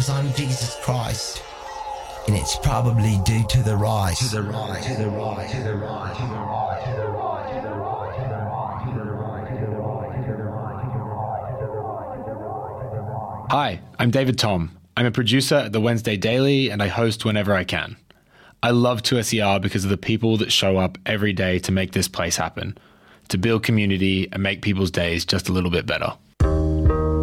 because I'm Jesus Christ. And it's probably due to the rise. To the right, to the right, to the right, to the right, to the right, to the right, to the right, to the right, to the right, to the right, to the right, to the right, to the right, to the right. Hi, I'm David Tom. I'm a producer at the Wednesday Daily and I host whenever I can. I love 2SER because of the people that show up every day to make this place happen, to build community and make people's days just a little bit better.